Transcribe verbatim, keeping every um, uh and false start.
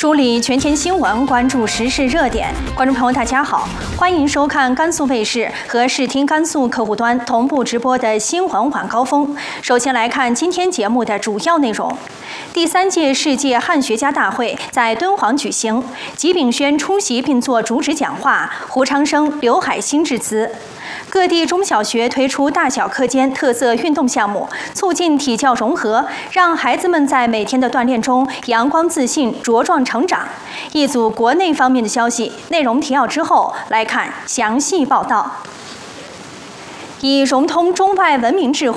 梳理全天新闻，关注时事热点。观众朋友，大家好，欢迎收看甘肃卫视和视听甘肃客户端同步直播的新闻晚高峰。首先来看今天节目的主要内容。第三届世界汉学家大会在敦煌举行，吉炳轩出席并作主旨讲话，胡昌生、刘海星致辞。各地中小学推出大小课间特色运动项目，促进体教融合，让孩子们在每天的锻炼中阳光自信、茁壮成长。一组国内方面的消息，内容提要之后来看详细报道。以融通中外文明智慧